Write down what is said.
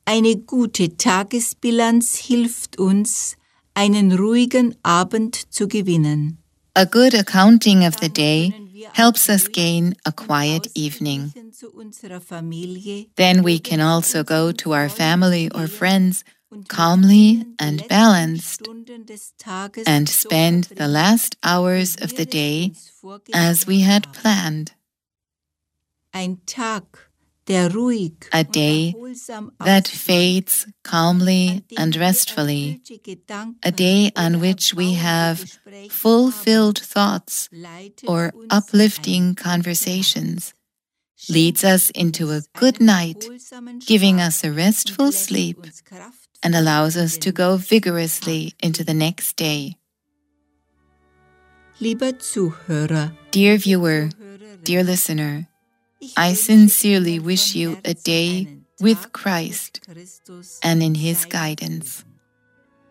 Eine gute Tagesbilanz hilft uns, einen ruhigen Abend zu gewinnen. A good accounting of the day helps us gain a quiet evening. Then we can also go to our family or friends calmly and balanced and spend the last hours of the day as we had planned. A day that fades calmly and restfully, a day on which we have fulfilled thoughts or uplifting conversations, leads us into a good night, giving us a restful sleep and allows us to go vigorously into the next day. Dear viewer, dear listener, I sincerely wish you a day with Christ and in His guidance.